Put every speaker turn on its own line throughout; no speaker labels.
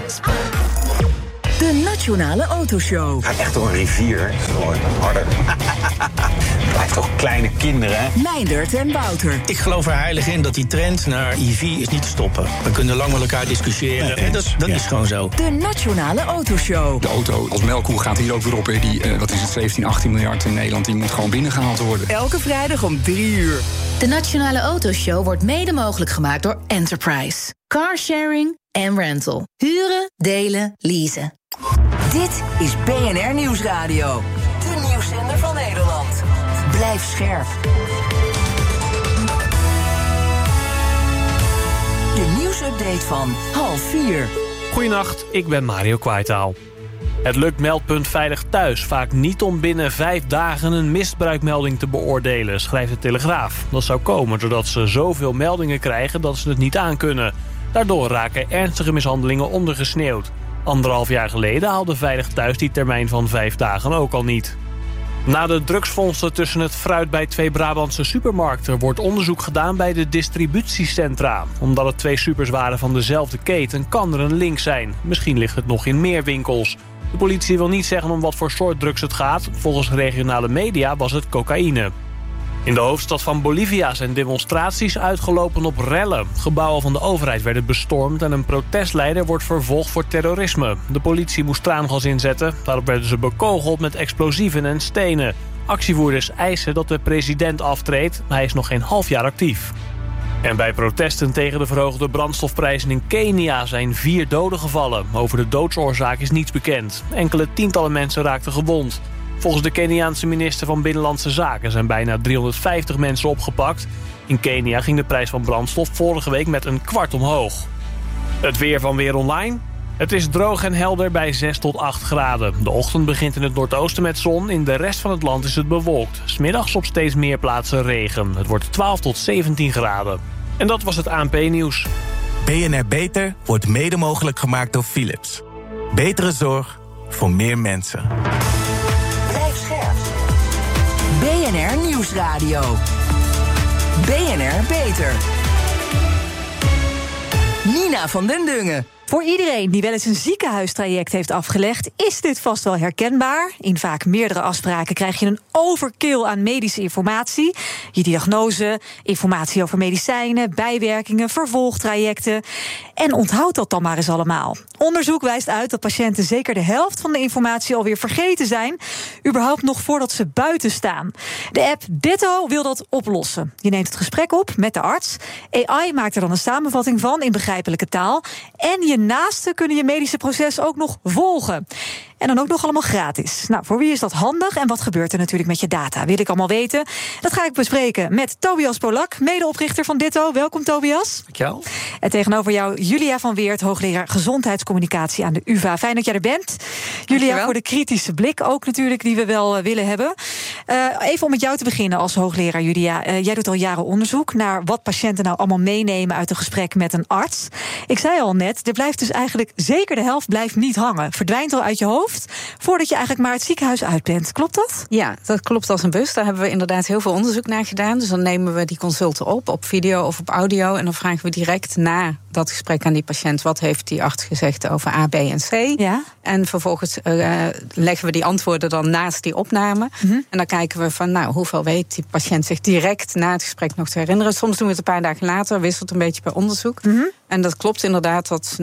De Nationale Autoshow.
Gaat echt door een rivier. Gewoon harder. Blijft toch kleine kinderen, hè?
Meindert en Wouter.
Ik geloof er heilig in dat die trend naar EV is niet te stoppen. We kunnen lang met elkaar discussiëren. En dat is gewoon zo.
De Nationale Autoshow.
De auto als melkkoe gaat hier ook weer op. Die, wat is het, 17, 18 miljard in Nederland. Die moet gewoon binnengehaald worden.
Elke vrijdag om 3:00.
De Nationale Autoshow wordt mede mogelijk gemaakt door Enterprise. Carsharing en rental. Huren, delen, leasen.
Dit is BNR Nieuwsradio. De nieuwszender van Nederland. Blijf scherp. De nieuwsupdate van 3:30.
Goedenacht, ik ben Mario Kwaitaal. Het lukt Meldpunt Veilig Thuis vaak niet om binnen 5 dagen een misbruikmelding te beoordelen, schrijft de Telegraaf. Dat zou komen doordat ze zoveel meldingen krijgen dat ze het niet aankunnen. Daardoor raken ernstige mishandelingen ondergesneeuwd. 1,5 jaar geleden haalde Veilig Thuis die termijn van 5 dagen ook al niet. Na de drugsvondsten tussen het fruit bij 2 Brabantse supermarkten wordt onderzoek gedaan bij de distributiecentra. Omdat het 2 supers waren van dezelfde keten, kan er een link zijn. Misschien ligt het nog in meer winkels. De politie wil niet zeggen om wat voor soort drugs het gaat. Volgens regionale media was het cocaïne. In de hoofdstad van Bolivia zijn demonstraties uitgelopen op rellen. Gebouwen van de overheid werden bestormd en een protestleider wordt vervolgd voor terrorisme. De politie moest traangas inzetten. Daarop werden ze bekogeld met explosieven en stenen. Actievoerders eisen dat de president aftreedt. Hij is nog geen half jaar actief. En bij protesten tegen de verhoogde brandstofprijzen in Kenia zijn 4 doden gevallen. Over de doodsoorzaak is niets bekend. Enkele tientallen mensen raakten gewond. Volgens de Keniaanse minister van Binnenlandse Zaken zijn bijna 350 mensen opgepakt. In Kenia ging de prijs van brandstof vorige week met 1/4 omhoog. Het weer van Weer Online. Het is droog en helder bij 6 tot 8 graden. De ochtend begint in het noordoosten met zon. In de rest van het land is het bewolkt. 's Middags op steeds meer plaatsen regen. Het wordt 12 tot 17 graden. En dat was het ANP-nieuws.
BNR Beter wordt mede mogelijk gemaakt door Philips. Betere zorg voor meer mensen.
Blijf scherp. BNR Nieuwsradio. BNR Beter. Nina van den Dungen.
Voor iedereen die wel eens een ziekenhuistraject heeft afgelegd, is dit vast wel herkenbaar. In vaak meerdere afspraken krijg je een overkill aan medische informatie. Je diagnose, informatie over medicijnen, bijwerkingen, vervolgtrajecten. En onthoud dat dan maar eens allemaal. Onderzoek wijst uit dat patiënten zeker de helft van de informatie alweer vergeten zijn, überhaupt nog voordat ze buiten staan. De app Ditto wil dat oplossen. Je neemt het gesprek op met de arts. AI maakt er dan een samenvatting van in begrijpelijke taal. En je naasten kunnen je medische proces ook nog volgen. En dan ook nog allemaal gratis. Nou, voor wie is dat handig en wat gebeurt er natuurlijk met je data? Wil ik allemaal weten. Dat ga ik bespreken met Tobias Polak, medeoprichter van Ditto. Welkom, Tobias.
Dankjewel.
En tegenover jou Julia van Weert, hoogleraar gezondheidscommunicatie aan de UvA. Fijn dat jij er bent. Julia, voor de kritische blik ook natuurlijk die we wel willen hebben. Even om met jou te beginnen als hoogleraar, Julia. Jij doet al jaren onderzoek naar wat patiënten nou allemaal meenemen uit een gesprek met een arts. Ik zei al net, er blijft dus eigenlijk zeker de helft blijft niet hangen. Verdwijnt al uit je hoofd voordat je eigenlijk maar het ziekenhuis uit bent. Klopt dat?
Ja, dat klopt als een bus. Daar hebben we inderdaad heel veel onderzoek naar gedaan. Dus dan nemen we die consulten op video of op audio. En dan vragen we direct na dat gesprek aan die patiënt, wat heeft die arts gezegd over A, B en C. Ja. En vervolgens leggen we die antwoorden dan naast die opname. Mm-hmm. En dan kijken we van, hoeveel weet die patiënt zich direct na het gesprek nog te herinneren. Soms doen we het een paar dagen later, wisselt een beetje per onderzoek. Mm-hmm. En dat klopt inderdaad dat,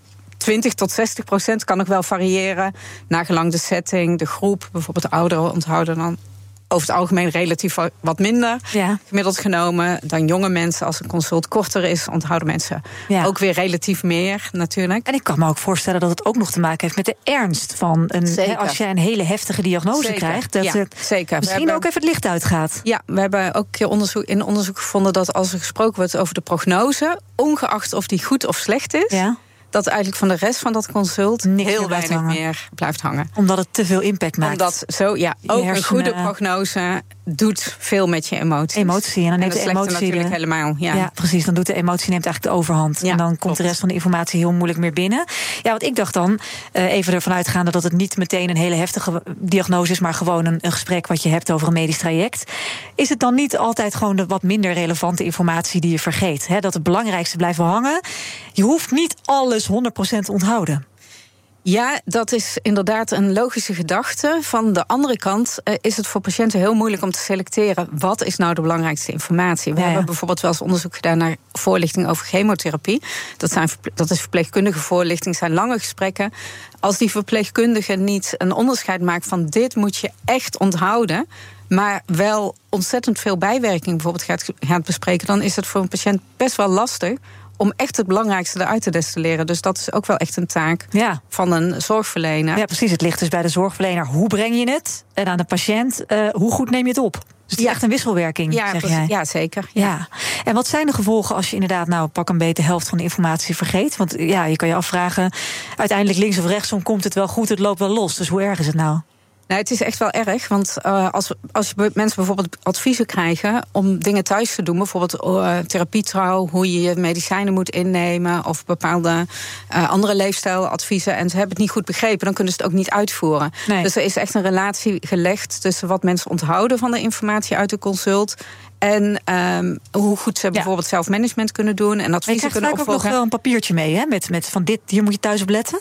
20 tot 60% kan nog wel variëren. Nagelang de setting, de groep. Bijvoorbeeld de ouderen onthouden dan over het algemeen relatief wat minder. Ja. Gemiddeld genomen dan jonge mensen. Als een consult korter is, onthouden mensen ook weer relatief meer natuurlijk.
En ik kan me ook voorstellen dat het ook nog te maken heeft met de ernst van als je een hele heftige diagnose krijgt. Dat het misschien ook even het licht uitgaat.
Ja, we hebben ook een keer in onderzoek gevonden dat als er gesproken wordt over de prognose, ongeacht of die goed of slecht is, dat eigenlijk van de rest van dat consult heel weinig meer blijft hangen.
Omdat het te veel impact maakt.
Omdat ook een goede prognose doet veel met je emoties.
Emotie, en dan neemt de emotie
natuurlijk helemaal.
Ja, precies. Dan doet de emotie neemt eigenlijk de overhand. Ja, en dan komt de rest van de informatie heel moeilijk meer binnen. Ja, want ik dacht dan, even ervan uitgaande dat het niet meteen een hele heftige diagnose is, maar gewoon een gesprek wat je hebt over een medisch traject. Is het dan niet altijd gewoon de wat minder relevante informatie die je vergeet? Hè? Dat het belangrijkste blijft hangen. Je hoeft niet alles 100% te onthouden.
Ja, dat is inderdaad een logische gedachte. Van de andere kant is het voor patiënten heel moeilijk om te selecteren... wat is nou de belangrijkste informatie. We hebben bijvoorbeeld wel eens onderzoek gedaan naar voorlichting over chemotherapie. Dat is verpleegkundige voorlichting, zijn lange gesprekken. Als die verpleegkundige niet een onderscheid maakt van... dit moet je echt onthouden... maar wel ontzettend veel bijwerking bijvoorbeeld gaat bespreken... dan is het voor een patiënt best wel lastig... om echt het belangrijkste eruit te destilleren. Dus dat is ook wel echt een taak van een zorgverlener.
Ja, precies. Het ligt dus bij de zorgverlener. Hoe breng je het? En aan de patiënt, hoe goed neem je het op? Dus het is echt een wisselwerking, zeg jij.
Ja, zeker.
Ja. En wat zijn de gevolgen als je inderdaad pak een beetje de helft van de informatie vergeet? Want je kan je afvragen, uiteindelijk links of rechtsom komt het wel goed, het loopt wel los. Dus hoe erg is het nou?
Nou, het is echt wel erg, want als mensen bijvoorbeeld adviezen krijgen... om dingen thuis te doen, bijvoorbeeld therapietrouw... hoe je je medicijnen moet innemen... of bepaalde andere leefstijladviezen... en ze hebben het niet goed begrepen, dan kunnen ze het ook niet uitvoeren. Nee. Dus er is echt een relatie gelegd tussen wat mensen onthouden... van de informatie uit de consult... en hoe goed ze bijvoorbeeld zelfmanagement kunnen doen... en adviezen kunnen opvolgen.
Je krijgt ook nog wel een papiertje mee, hè? Met van dit, hier moet je thuis op letten?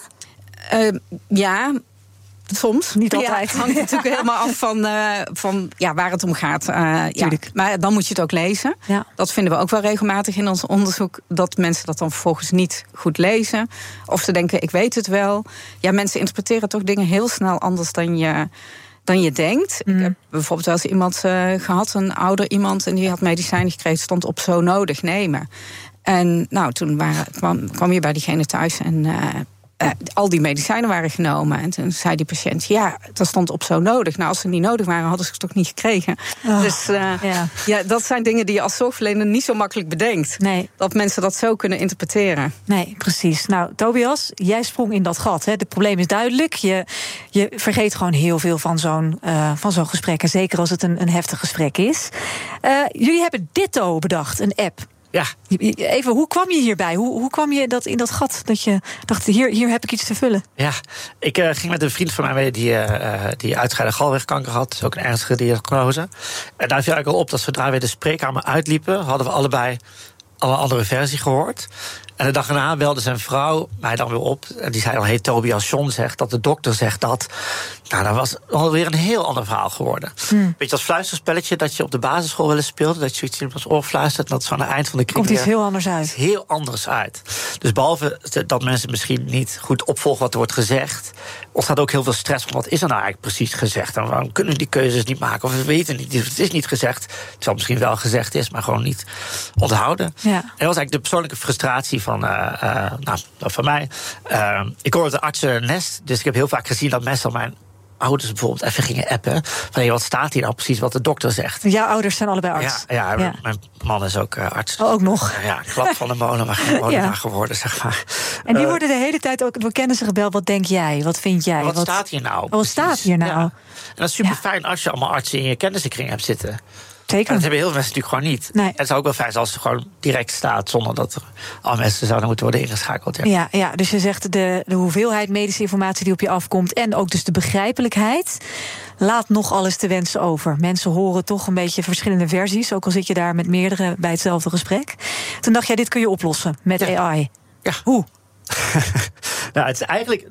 Ja... Soms.
Niet altijd.
Het hangt natuurlijk helemaal af van waar het om gaat. Maar dan moet je het ook lezen. Ja. Dat vinden we ook wel regelmatig in ons onderzoek... dat mensen dat dan vervolgens niet goed lezen. Of ze denken, ik weet het wel. Ja, mensen interpreteren toch dingen heel snel anders dan je denkt. Ik heb bijvoorbeeld wel eens iemand gehad, een ouder iemand... en die had medicijnen gekregen, stond op zo nodig nemen. En toen kwam je bij diegene thuis... en al die medicijnen waren genomen. En toen zei die patiënt, dat stond op zo nodig. Nou, als ze niet nodig waren, hadden ze het toch niet gekregen. Oh, dus dat zijn dingen die je als zorgverlener niet zo makkelijk bedenkt. Nee. Dat mensen dat zo kunnen interpreteren.
Nee, precies. Nou, Tobias, jij sprong in dat gat. Hè. Het probleem is duidelijk. Je vergeet gewoon heel veel van zo'n gesprek. En zeker als het een heftig gesprek is. Jullie hebben Ditto bedacht, een app.
Ja.
Even, hoe kwam je hierbij? Hoe kwam je in dat gat dat je dacht, hier heb ik iets te vullen?
Ja, ik ging met een vriend van mij mee die uitgebreide galwegkanker had. Dat is ook een ernstige diagnose. En daar viel eigenlijk al op dat zodra we de spreekkamer uitliepen, hadden we allebei al een andere versie gehoord. En de dag erna belde zijn vrouw mij dan weer op. En die zei dan, hey, Tobias, John zegt dat de dokter zegt dat. Nou, dat was alweer een heel ander verhaal geworden. Beetje als fluisterspelletje dat je op de basisschool wel eens speelde. Dat je zoiets in het oor fluistert. En dat is aan het eind van de kring.
Komt iets heel anders uit.
Heel anders uit. Dus behalve dat mensen misschien niet goed opvolgen wat er wordt gezegd, ontstaat ook heel veel stress van wat is er nou eigenlijk precies gezegd. En waarom kunnen we die keuzes niet maken? Of we weten niet, het is niet gezegd. Terwijl het misschien wel gezegd is, maar gewoon niet onthouden. Ja. En dat was eigenlijk de persoonlijke frustratie van mij. Ik hoor de artsennest, dus ik heb heel vaak gezien dat mensen mijn ouders bijvoorbeeld even gingen appen. Van wat staat hier nou precies wat de dokter zegt?
Jouw ouders zijn allebei arts?
Ja. Mijn man is ook arts.
Oh, ook nog?
Ja, klap van de molen, maar geen molenaar geworden, zeg maar.
En die worden de hele tijd ook door kennissen gebeld. Wat denk jij? Wat vind jij?
Wat staat hier nou?
Wat staat hier nou? Ja.
En dat is super fijn als je allemaal artsen in je kennissenkring hebt zitten.
Zeker.
Dat hebben heel veel mensen natuurlijk gewoon niet. Nee. Het zou ook wel fijn zijn als het gewoon direct staat, zonder dat er al mensen zouden moeten worden ingeschakeld.
Ja, dus je zegt de hoeveelheid medische informatie die op je afkomt en ook dus de begrijpelijkheid laat nog alles te wensen over. Mensen horen toch een beetje verschillende versies, ook al zit je daar met meerdere bij hetzelfde gesprek. Toen dacht jij, dit kun je oplossen met AI.
Ja.
Hoe?
Nou, het is eigenlijk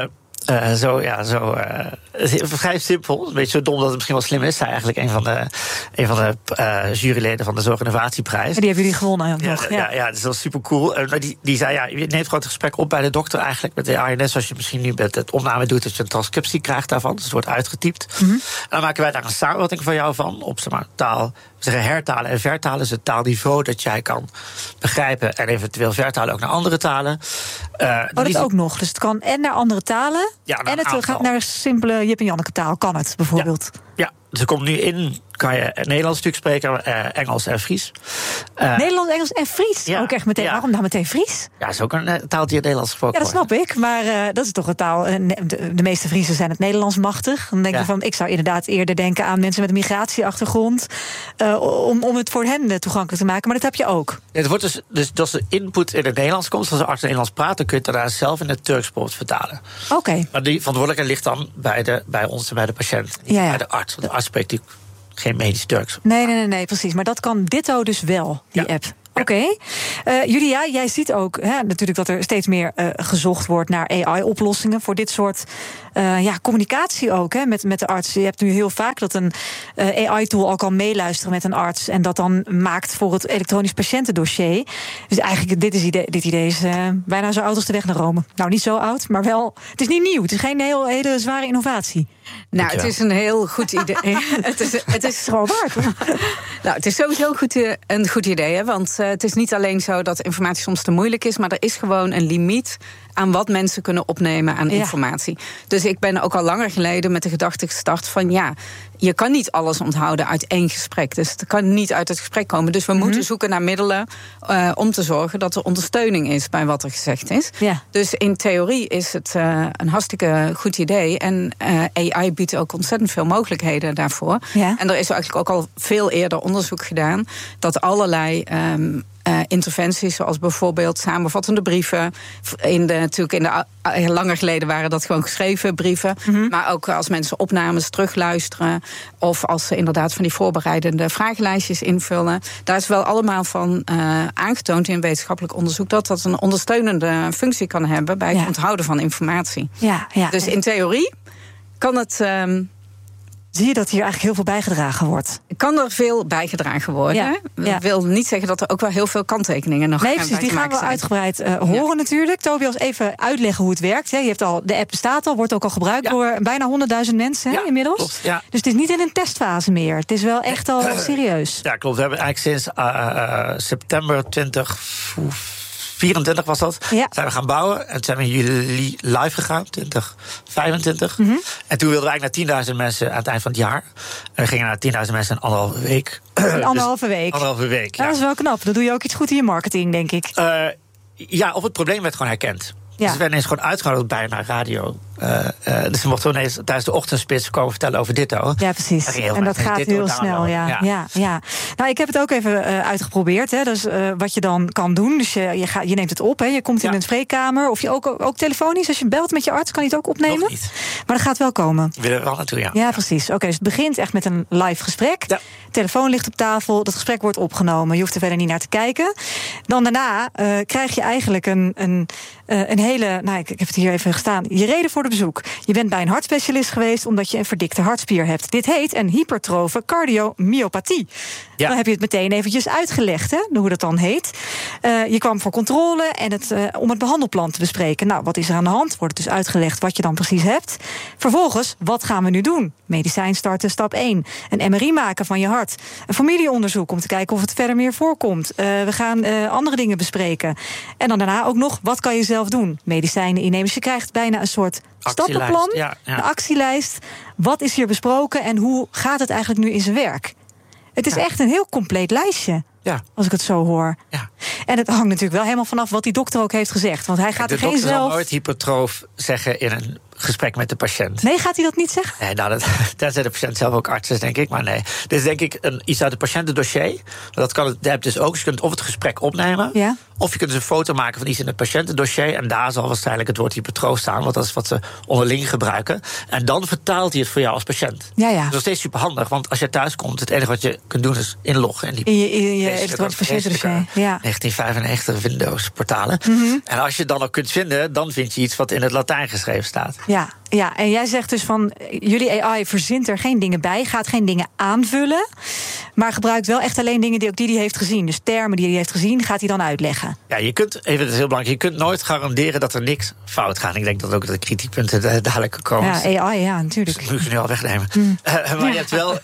vrij simpel. Een beetje zo dom dat het misschien wel slim is. Zij eigenlijk een van de juryleden van de Zorginnovatieprijs.
En die hebben jullie gewonnen.
Ja, dus dat is super cool. Die zei, je neemt gewoon het gesprek op bij de dokter eigenlijk met de AI. Net zoals je misschien nu met het opname doet, dat je een transcriptie krijgt daarvan. Dus het wordt uitgetypt. En dan maken wij daar een samenvatting van jou van. Op taal, we zeggen hertalen en vertalen. Dus het taalniveau dat jij kan begrijpen. En eventueel vertalen ook naar andere talen.
Dat ook nog. Dus het kan en naar andere talen.
Ja,
en het gaat naar simpele Jip en Janneke taal. Kan het bijvoorbeeld?
Ja. Dus er komt nu in, kan je Nederlands natuurlijk spreken, Engels en Fries.
Nederlands, Engels en Fries? Ja, ook echt meteen. Ja. Waarom dan meteen Fries?
Ja, dat is ook een taal die in Nederlands gesproken wordt.
Ja, dat snap ik. Maar dat is toch een taal. De meeste Friesen zijn het Nederlands machtig. Dan denk je van, ik zou inderdaad eerder denken aan mensen met een migratieachtergrond. Om het voor hen toegankelijk te maken. Maar dat heb je ook.
Ja, het wordt dus als de input in het Nederlands komt, als de arts Nederlands praat, dan kun je het daarna zelf in het Turks bijvoorbeeld vertalen.
Oké.
Maar die verantwoordelijkheid ligt dan bij ons en bij de patiënt. Niet bij de arts. De arts spreekt natuurlijk geen medisch Turks.
Nee, precies. Maar dat kan Ditto dus wel, die app. Oké. Julia, jij ziet ook natuurlijk dat er steeds meer gezocht wordt naar AI-oplossingen voor dit soort communicatie ook met de arts. Je hebt nu heel vaak dat een AI-tool al kan meeluisteren met een arts en dat dan maakt voor het elektronisch patiëntendossier. Dus eigenlijk dit idee is bijna zo oud als de weg naar Rome. Nou, niet zo oud, maar wel. Het is niet nieuw. Het is geen hele zware innovatie.
Nou, het is een heel goed idee. het is
gewoon waard.
Nou, het is sowieso een goed idee, hè? Want het is niet alleen zo dat informatie soms te moeilijk is, maar er is gewoon een limiet aan wat mensen kunnen opnemen aan informatie. Dus ik ben ook al langer geleden met de gedachte gestart van je kan niet alles onthouden uit één gesprek. Dus het kan niet uit het gesprek komen. Dus we moeten zoeken naar middelen om te zorgen dat er ondersteuning is bij wat er gezegd is. Ja. Dus in theorie is het een hartstikke goed idee. En AI biedt ook ontzettend veel mogelijkheden daarvoor. Ja. En er is eigenlijk ook al veel eerder onderzoek gedaan dat allerlei interventies, zoals bijvoorbeeld samenvattende brieven. Langer geleden waren dat gewoon geschreven brieven. Mm-hmm. Maar ook als mensen opnames terugluisteren, of als ze inderdaad van die voorbereidende vragenlijstjes invullen. Daar is wel allemaal van aangetoond in wetenschappelijk onderzoek dat een ondersteunende functie kan hebben bij het onthouden van informatie. Ja. Dus in theorie kan het.
Zie je dat hier eigenlijk heel veel bijgedragen wordt?
Kan er veel bijgedragen worden. Ja. Dat wil niet zeggen dat er ook wel heel veel kanttekeningen nog
bij te maken zijn. Nee, precies, die gaan we uitgebreid horen natuurlijk. Tobias, even uitleggen hoe het werkt. Je hebt de app bestaat al, wordt ook al gebruikt door bijna 100.000 mensen inmiddels. Klopt, ja. Dus het is niet in een testfase meer. Het is wel echt al serieus.
Ja, klopt. We hebben eigenlijk sinds september 2024 was dat. Ja. Zijn we gaan bouwen. En toen zijn we in juli live gegaan, 2025. Mm-hmm. En toen wilden we eigenlijk naar 10.000 mensen aan het eind van het jaar. En we gingen naar 10.000 mensen in anderhalve week.
Anderhalve week?
Anderhalve week,
ja. Dat is wel knap. Dan doe je ook iets goed in je marketing, denk ik.
Of het probleem werd gewoon herkend. Ja. Dus we werden ineens gewoon uitgenodigd bij naar radio. Dus we mochten ineens tijdens de ochtendspits komen vertellen over Ditto.
Ja, precies. En dat gaat heel snel. Ja. Nou, ik heb het ook even uitgeprobeerd. Hè. Dus wat je dan kan doen. Dus je neemt het op. Hè. Je komt in een spreekkamer. Of je ook telefonisch. Als je belt met je arts, kan je het ook opnemen.
Nog niet.
Maar dat gaat wel komen.
We willen er wel naartoe, ja.
Ja, precies. Oké, dus het begint echt met een live gesprek. Ja. Telefoon ligt op tafel. Dat gesprek wordt opgenomen. Je hoeft er verder niet naar te kijken. Dan daarna krijg je eigenlijk een hele. Nou, ik heb het hier even gestaan. Je reden voor de bezoek. Je bent bij een hartspecialist geweest omdat je een verdikte hartspier hebt. Dit heet een hypertrofe cardiomyopathie. Ja. Dan heb je het meteen eventjes uitgelegd, hè, hoe dat dan heet. Je kwam voor controle en om het behandelplan te bespreken. Nou, wat is er aan de hand? Wordt het dus uitgelegd wat je dan precies hebt. Vervolgens, wat gaan we nu doen? Medicijn starten, stap 1. Een MRI maken van je hart. Een familieonderzoek om te kijken of het verder meer voorkomt. We gaan andere dingen bespreken. En dan daarna ook nog, wat kan je zelf doen? Medicijnen innemen. Dus je krijgt bijna een soort stappenplan, de actielijst. Wat is hier besproken en hoe gaat het eigenlijk nu in zijn werk? Het is echt een heel compleet lijstje. Ja. Als ik het zo hoor. Ja. En het hangt natuurlijk wel helemaal vanaf wat die dokter ook heeft gezegd. Want hij gaat er geen zelf. De dokter zal
nooit hypertroof zeggen in een gesprek met de patiënt.
Nee, gaat hij dat niet zeggen?
Nee, nou, tenzij de patiënt zelf ook arts is, denk ik. Maar nee. Dit is denk ik iets uit het patiëntendossier. Dat kan de app dus ook. Dus je kunt of het gesprek opnemen. Ja. Of je kunt dus een foto maken van iets in het patiëntendossier. En daar zal waarschijnlijk het woord hypertroof staan. Want dat is wat ze onderling gebruiken. En dan vertaalt hij het voor jou als patiënt. Ja. Dat is nog steeds super handig. Want als je thuis komt, het enige wat je kunt doen is inloggen. En
in je elektronisch patiëntendossier.
1995 Windows portalen. Mm-hmm. En als je het dan ook kunt vinden, dan vind je iets wat in het Latijn geschreven staat.
Ja, en jij zegt dus van, jullie AI verzint er geen dingen bij, gaat geen dingen aanvullen, maar gebruikt wel echt alleen dingen die hij heeft gezien. Dus termen die hij heeft gezien, gaat hij dan uitleggen.
Ja, je kunt, even, dat is heel belangrijk, je kunt nooit garanderen dat er niks fout gaat. Ik denk dat ook de kritiekpunten dadelijk komen.
Ja, AI, ja, natuurlijk.
Dus dat moet je nu al wegnemen. Maar je hebt wel.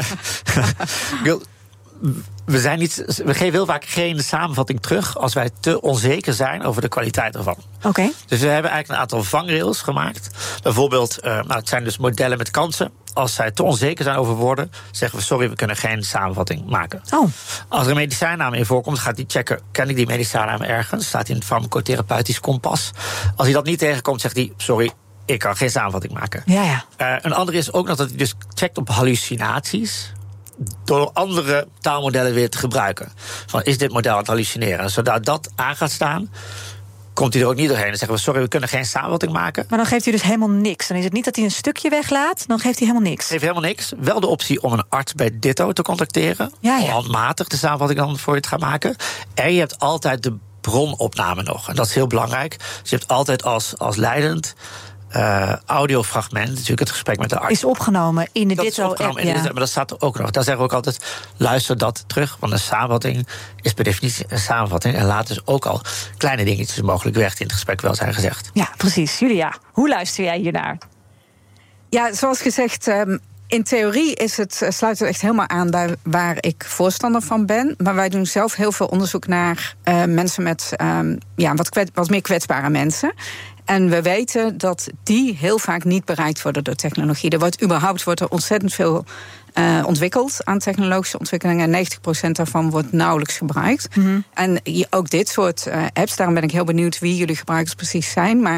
We geven heel vaak geen samenvatting terug als wij te onzeker zijn over de kwaliteit ervan.
Okay.
Dus we hebben eigenlijk een aantal vangrails gemaakt. Bijvoorbeeld, het zijn dus modellen met kansen. Als zij te onzeker zijn over woorden, zeggen we sorry, we kunnen geen samenvatting maken.
Oh.
Als er een medicijnnaam in voorkomt, gaat hij checken, ken ik die medicijnnaam ergens? Staat in het farmacotherapeutisch kompas. Als hij dat niet tegenkomt, zegt hij sorry, ik kan geen samenvatting maken.
Ja.
Een andere is ook nog dat hij dus checkt op hallucinaties door andere taalmodellen weer te gebruiken. Van, is dit model aan het hallucineren? Zodra dat aan gaat staan, komt hij er ook niet doorheen. Dan zeggen we, sorry, we kunnen geen samenvatting maken.
Maar dan geeft hij dus helemaal niks. Dan is het niet dat hij een stukje weglaat, dan geeft hij helemaal niks.
Geeft helemaal niks. Wel de optie om een arts bij Ditto te contacteren. Om handmatig de samenvatting dan voor je te gaan maken. En je hebt altijd de bronopname nog. En dat is heel belangrijk. Dus je hebt altijd als leidend audiofragment, natuurlijk het gesprek met de arts.
Is opgenomen in de Ditto-app.
Maar dat staat er ook nog. Daar zeggen we ook altijd, luister dat terug. Want een samenvatting is per definitie een samenvatting. En laat dus ook al kleine dingetjes mogelijk weg in het gesprek wel zijn gezegd.
Ja, precies. Julia, hoe luister jij hiernaar?
Ja, zoals gezegd, in theorie sluit het echt helemaal aan bij waar ik voorstander van ben. Maar wij doen zelf heel veel onderzoek naar mensen met wat meer kwetsbare mensen. En we weten dat die heel vaak niet bereikt worden door technologie. Wordt er ontzettend veel ontwikkeld aan technologische ontwikkelingen. En 90% daarvan wordt nauwelijks gebruikt. Mm-hmm. En ook dit soort apps, daarom ben ik heel benieuwd wie jullie gebruikers precies zijn. Maar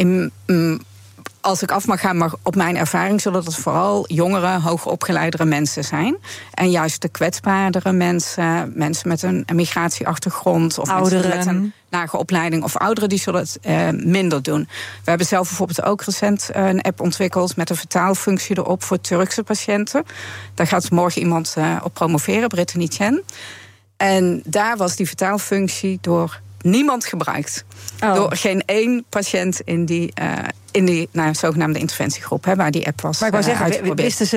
als ik af mag gaan op mijn ervaring, zullen dat vooral jongere, hoogopgeleidere mensen zijn. En juist de kwetsbaardere mensen met een migratieachtergrond of ouderen met een lage opleiding of ouderen, die zullen het minder doen. We hebben zelf bijvoorbeeld ook recent een app ontwikkeld met een vertaalfunctie erop voor Turkse patiënten. Daar gaat morgen iemand op promoveren, Brittany Chen. En daar was die vertaalfunctie door niemand gebruikt. Door geen één patiënt in die zogenaamde interventiegroep, waar die app was.
Maar ik wou zeggen,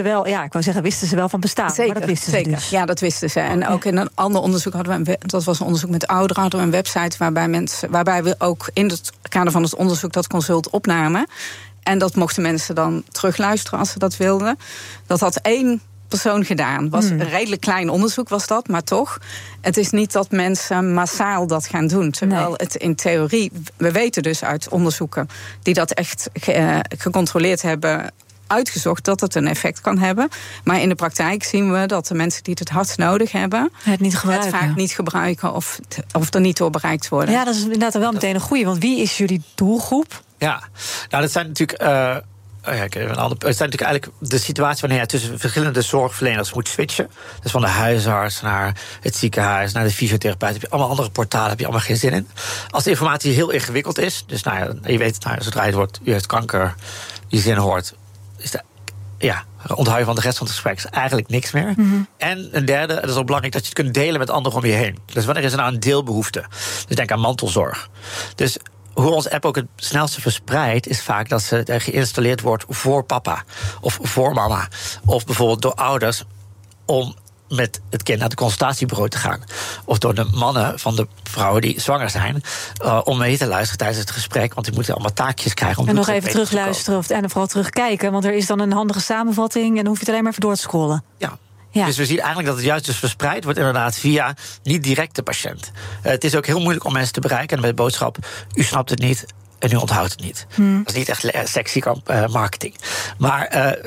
wisten ze wel van bestaan.
Zeker,
maar dat wisten ze dus.
Ja, dat wisten ze. En ook in een ander onderzoek dat was een onderzoek met ouderen, hadden we een website waarbij we ook in het kader van het onderzoek dat consult opnamen. En dat mochten mensen dan terugluisteren als ze dat wilden. Dat had één persoon gedaan. Was een redelijk klein onderzoek was dat, maar toch. Het is niet dat mensen massaal dat gaan doen. Terwijl het in theorie, we weten dus uit onderzoeken die dat echt gecontroleerd hebben, uitgezocht dat het een effect kan hebben. Maar in de praktijk zien we dat de mensen die het hardst nodig hebben, het vaak niet gebruiken of er niet door bereikt worden.
Ja, dat is inderdaad wel meteen een goeie. Want wie is jullie doelgroep?
Ja, nou dat zijn natuurlijk het zijn natuurlijk eigenlijk de situatie wanneer je tussen verschillende zorgverleners moet switchen. Dus van de huisarts naar het ziekenhuis, naar de fysiotherapeut. Heb je allemaal andere portalen, heb je allemaal geen zin in. Als de informatie heel ingewikkeld is, dus je weet, zodra het wordt, u heeft kanker, je zin hoort, is onthoud je van de rest van het gesprek is eigenlijk niks meer. Mm-hmm. En een derde, het is ook belangrijk dat je het kunt delen met anderen om je heen. Dus wanneer is er nou een deelbehoefte? Dus denk aan mantelzorg. Dus hoe onze app ook het snelste verspreidt, is vaak dat ze geïnstalleerd wordt voor papa of voor mama. Of bijvoorbeeld door ouders om met het kind naar het consultatiebureau te gaan. Of door de mannen van de vrouwen die zwanger zijn, om mee te luisteren tijdens het gesprek. Want die moeten allemaal taakjes krijgen.
En nog even terugluisteren en vooral terugkijken. Want er is dan een handige samenvatting en dan hoef je het alleen maar even door te scrollen.
Ja. Dus we zien eigenlijk dat het juist dus verspreid wordt inderdaad via niet direct de patiënt. Het is ook heel moeilijk om mensen te bereiken. En bij de boodschap, u snapt het niet en u onthoudt het niet. Dat is niet echt sexy marketing. Maar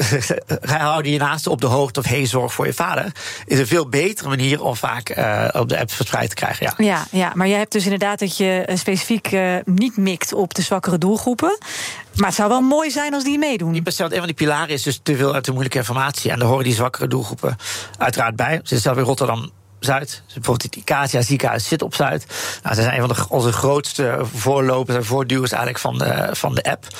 houden je naasten op de hoogte of zorg voor je vader is een veel betere manier om vaak op de app verspreid te krijgen.
Ja, maar jij hebt dus inderdaad dat je specifiek niet mikt op de zwakkere doelgroepen. Maar het zou wel mooi zijn als die meedoen.
Een van die pilaren is dus te veel en te moeilijke informatie. En daar horen die zwakkere doelgroepen uiteraard bij. Ze zitten zelf in Rotterdam-Zuid. Dus bijvoorbeeld het Icacia ziekenhuis zit op Zuid. Nou, ze zijn een van onze grootste voorlopers en voortduwers eigenlijk van de app.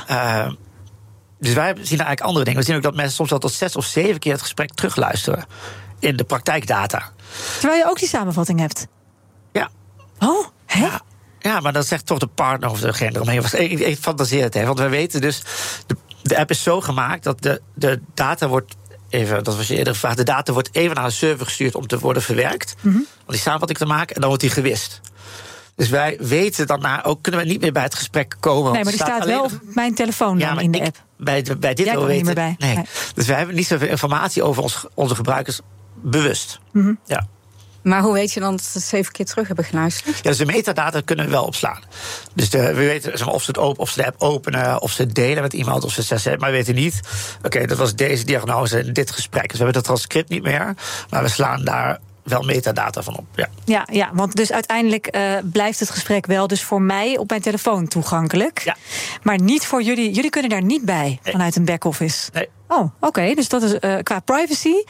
Dus wij zien eigenlijk andere dingen. We zien ook dat mensen soms wel tot 6 of 7 keer het gesprek terugluisteren in de praktijkdata.
Terwijl je ook die samenvatting hebt?
Ja.
Oh, hè?
Ja, maar dat zegt toch de partner of degene eromheen. Ik fantaseer het even. Want wij weten dus, de app is zo gemaakt dat de data wordt even, dat was je eerder gevraagd, de data wordt even naar een server gestuurd om te worden verwerkt. Mm-hmm. Om die samenvatting te maken en dan wordt die gewist. Dus wij weten daarna ook, kunnen we niet meer bij het gesprek komen.
Nee, maar die staat wel op mijn telefoon dan in de app.
Bij dit
jij
weten
niet meer bij.
Nee. Dus wij hebben niet zoveel informatie over onze gebruikers bewust.
Mm-hmm.
Ja.
Maar hoe weet je dan dat ze het 7 keer terug hebben geluisterd?
Ja, dus de metadata kunnen we wel opslaan. Dus we weten of ze de app openen, of ze het delen met iemand, of ze zeggen, maar we weten niet, oké, dat was deze diagnose in dit gesprek. Dus we hebben dat transcript niet meer, maar we slaan daar wel metadata van op.
Ja, want dus uiteindelijk blijft het gesprek wel dus voor mij op mijn telefoon toegankelijk.
Ja.
Maar niet voor jullie. Jullie kunnen daar niet bij vanuit een back-office.
Nee.
Oh, oké. Dus dat is qua privacy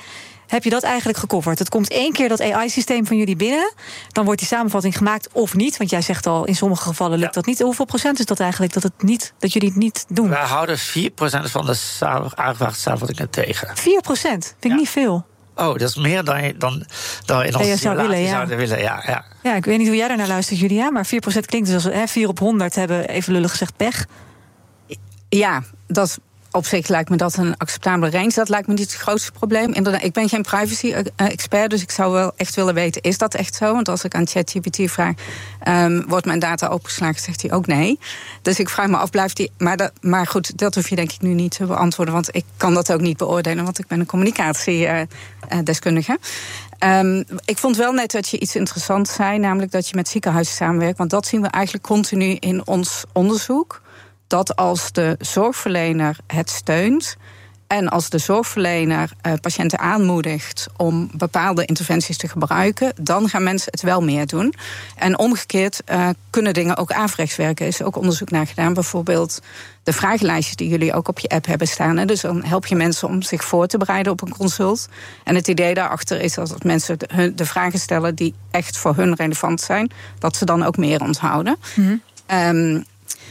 heb je dat eigenlijk gecoverd. Het komt 1 keer dat AI-systeem van jullie binnen. Dan wordt die samenvatting gemaakt of niet. Want jij zegt al, in sommige gevallen lukt dat niet. Hoeveel procent is dat eigenlijk dat jullie het niet doen?
Wij houden 4% van de aangevraagde samenvattingen tegen.
4%? Vind ik niet veel.
Oh, dat is meer dan in onze simulatie zouden willen. Ja.
Ja, ik weet niet hoe jij daarnaar luistert, Julia. Maar 4% klinkt dus als 4 op 100 hebben, even lullig gezegd, pech.
Ja, dat op zich lijkt me dat een acceptabele range. Dat lijkt me niet het grootste probleem. Inderdaad, ik ben geen privacy-expert, dus ik zou wel echt willen weten, is dat echt zo? Want als ik aan ChatGPT vraag, wordt mijn data opengeslagen, zegt hij ook nee. Dus ik vraag me af, blijft die... Maar goed, dat hoef je denk ik nu niet te beantwoorden, want ik kan dat ook niet beoordelen, want ik ben een communicatiedeskundige. Ik vond wel net dat je iets interessants zei, namelijk dat je met ziekenhuizen samenwerkt, want dat zien we eigenlijk continu in ons onderzoek. Dat als de zorgverlener het steunt en als de zorgverlener patiënten aanmoedigt om bepaalde interventies te gebruiken, dan gaan mensen het wel meer doen. En omgekeerd kunnen dingen ook averechts werken. Er is ook onderzoek naar gedaan. Bijvoorbeeld de vragenlijstjes die jullie ook op je app hebben staan. Hè. Dus dan help je mensen om zich voor te bereiden op een consult. En het idee daarachter is dat mensen de vragen stellen die echt voor hun relevant zijn, dat ze dan ook meer onthouden. Mm-hmm.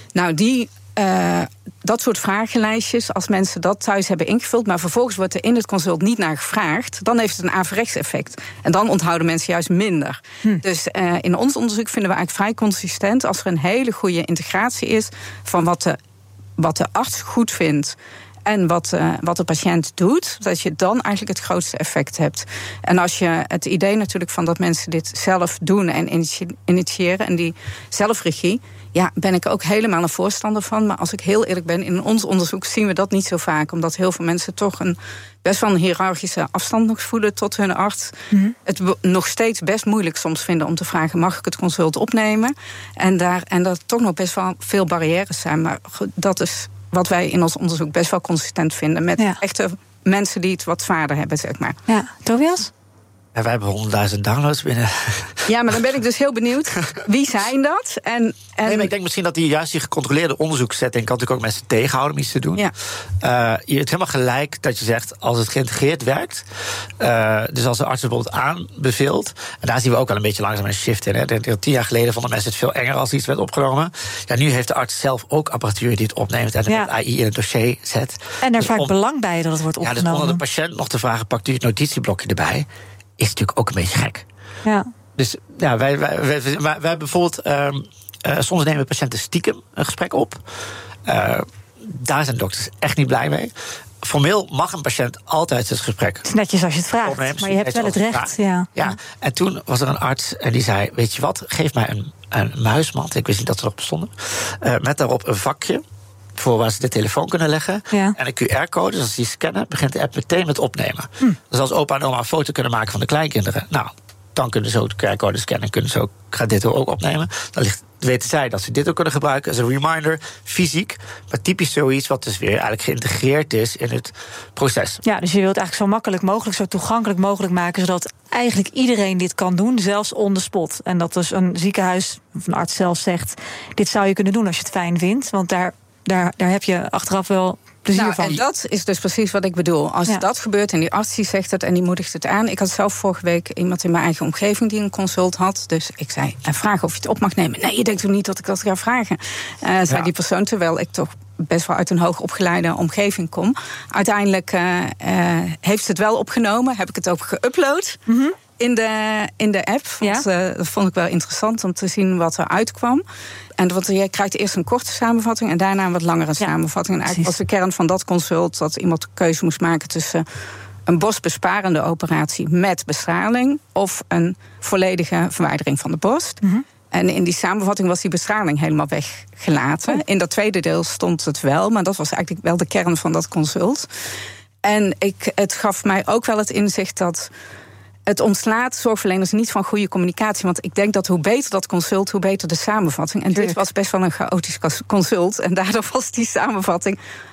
Dat soort vragenlijstjes, als mensen dat thuis hebben ingevuld, maar vervolgens wordt er in het consult niet naar gevraagd, dan heeft het een averechts effect. En dan onthouden mensen juist minder. Dus in ons onderzoek vinden we eigenlijk vrij consistent als er een hele goede integratie is van wat de arts goed vindt en wat de patiënt doet, dat je dan eigenlijk het grootste effect hebt. En als je het idee natuurlijk van dat mensen dit zelf doen en initiëren en die zelfregie, ja, ben ik ook helemaal een voorstander van. Maar als ik heel eerlijk ben, in ons onderzoek zien we dat niet zo vaak. Omdat heel veel mensen toch best wel een hiërarchische afstand nog voelen tot hun arts. Mm-hmm. Het nog steeds best moeilijk soms vinden om te vragen, mag ik het consult opnemen? En dat toch nog best wel veel barrières zijn. Maar dat is wat wij in ons onderzoek best wel consistent vinden met echte mensen die het wat zwaarder hebben, zeg maar.
Ja, Tobias?
Ja, wij hebben 100.000 downloads binnen.
Ja, maar dan ben ik dus heel benieuwd. Wie zijn dat? Nee,
maar ik denk misschien dat die gecontroleerde onderzoekssetting kan natuurlijk ook mensen tegenhouden om iets te doen. Ja. Je hebt helemaal gelijk dat je zegt, als het geïntegreerd werkt, dus als de arts het bijvoorbeeld aanbeveelt, en daar zien we ook wel een beetje langzaam een shift in. Hè. 10 jaar geleden vonden mensen het veel enger als iets werd opgenomen. Ja, nu heeft de arts zelf ook apparatuur die het opneemt en met AI in het dossier zet.
En er vaak belang bij dat het wordt opgenomen.
Ja, dus onder de patiënt nog te vragen, pakt u het notitieblokje erbij, is natuurlijk ook een beetje gek. Ja. Dus ja, wij bijvoorbeeld, soms nemen patiënten stiekem een gesprek op. Daar zijn dokters echt niet blij mee. Formeel mag een patiënt altijd het gesprek.
Het is netjes als je het vraagt, maar je hebt wel het recht. Ja.
En toen was er een arts en die zei, weet je wat, geef mij een muismand. Ik wist niet dat ze erop bestonden. Met daarop een vakje voor waar ze de telefoon kunnen leggen. Ja. En een QR-code, dus als die scannen, begint de app meteen met opnemen. Dus als opa en oma een foto kunnen maken van de kleinkinderen, nou, dan kunnen ze ook de QR-code scannen, kunnen ze ook, gaat dit ook opnemen. Dan weten zij dat ze dit ook kunnen gebruiken als een reminder, fysiek. Maar typisch zoiets wat dus weer eigenlijk geïntegreerd is in het proces.
Ja, dus je wilt eigenlijk zo makkelijk mogelijk, zo toegankelijk mogelijk maken, zodat eigenlijk iedereen dit kan doen, zelfs on the spot. En dat dus een ziekenhuis of een arts zelf zegt, dit zou je kunnen doen als je het fijn vindt, want daar heb je achteraf wel plezier van.
En dat is dus precies wat ik bedoel. Als dat gebeurt en die arts die zegt het en die moedigt het aan. Ik had zelf vorige week iemand in mijn eigen omgeving die een consult had. Dus ik zei, vraag of je het op mag nemen. Nee, je denkt toch niet dat ik dat ga vragen? Zei die persoon, terwijl ik toch best wel uit een hoogopgeleide omgeving kom. Uiteindelijk heeft ze het wel opgenomen. Heb ik het ook geüpload. Mm-hmm. In de app. Want, dat vond ik wel interessant om te zien wat er uitkwam. En want je krijgt eerst een korte samenvatting en daarna een wat langere samenvatting. En eigenlijk was de kern van dat consult dat iemand de keuze moest maken tussen een borstbesparende operatie met bestraling of een volledige verwijdering van de borst. Mm-hmm. En in die samenvatting was die bestraling helemaal weggelaten. In dat tweede deel stond het wel, maar dat was eigenlijk wel de kern van dat consult. En het gaf mij ook wel het inzicht dat het ontslaat zorgverleners niet van goede communicatie. Want ik denk dat hoe beter dat consult, hoe beter de samenvatting. En dit was best wel een chaotisch consult. En daardoor was die samenvatting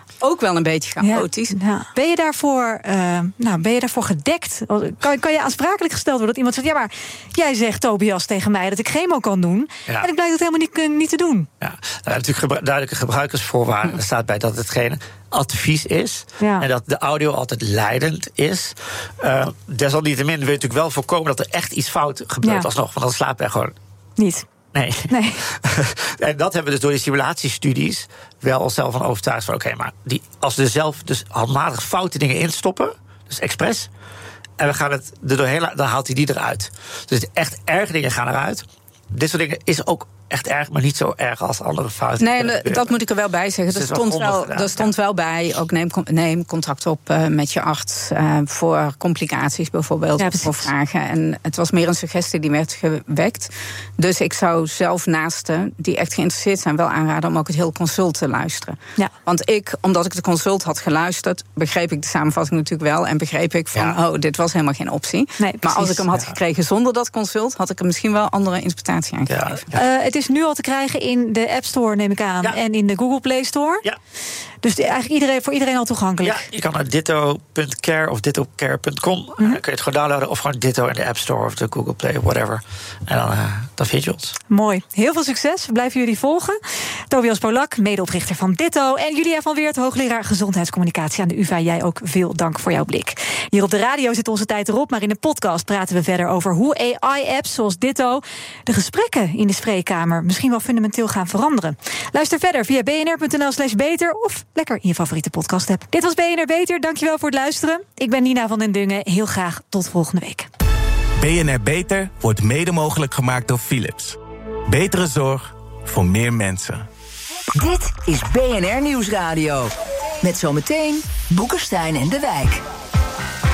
ook wel een beetje chaotisch.
Ja. Ben je daarvoor gedekt? Kan je aansprakelijk gesteld worden dat iemand zegt... ja, maar jij zegt, Tobias, tegen mij dat ik chemo kan doen... en ik blijf dat helemaal niet te doen.
Ja, natuurlijk duidelijke gebruikersvoorwaarden. Er staat bij dat het geen advies is... en dat de audio altijd leidend is. Desalniettemin wil je natuurlijk wel voorkomen... dat er echt iets fout gebeurt alsnog. Want dan slaapt hij gewoon...
Niet.
Nee. En dat hebben we dus door die simulatiestudies wel onszelf van overtuigd van... oké, maar als we er zelf dus handmatig foute dingen instoppen... dus expres... en we gaan het er doorheen, dan haalt hij die eruit. Dus echt erge dingen gaan eruit. Dit soort dingen is ook echt erg, maar niet zo erg als andere fouten.
Nee, dat moet ik er wel bij zeggen. Er stond wel bij, ook neem contact op met je arts... voor complicaties bijvoorbeeld, voor vragen. En het was meer een suggestie die werd gewekt. Dus ik zou zelf naasten, die echt geïnteresseerd zijn... wel aanraden om ook het hele consult te luisteren. Ja. Want omdat ik de consult had geluisterd... begreep ik de samenvatting natuurlijk wel... en begreep ik van, dit was helemaal geen optie. Nee, maar als ik hem had gekregen zonder dat consult... had ik er misschien wel andere interpretatie aan gegeven.
Het is nu al te krijgen in de App Store, neem ik aan... en in de Google Play Store. Ja. Dus eigenlijk voor iedereen al toegankelijk.
Ja, je kan naar ditto.care of dittocare.com. Dan kun je het gewoon downloaden of gewoon Ditto in de App Store... of de Google Play, whatever. En dan vind je ons.
Mooi. Heel veel succes. We blijven jullie volgen. Tobias Polak, medeoprichter van Ditto. En Julia van Weert, hoogleraar gezondheidscommunicatie aan de UvA. Jij ook veel dank voor jouw blik. Hier op de radio zit onze tijd erop, maar in de podcast praten we verder over hoe AI-apps zoals Ditto de gesprekken in de spreekkamer misschien wel fundamenteel gaan veranderen. Luister verder via bnr.nl/beter of lekker in je favoriete podcast-app. Dit was BNR Beter. Dankjewel voor het luisteren. Ik ben Nina van den Dungen. Heel graag tot volgende week.
BNR Beter wordt mede mogelijk gemaakt door Philips. Betere zorg voor meer mensen.
Dit is BNR Nieuwsradio. Met zometeen Boekenstein en de Wijk.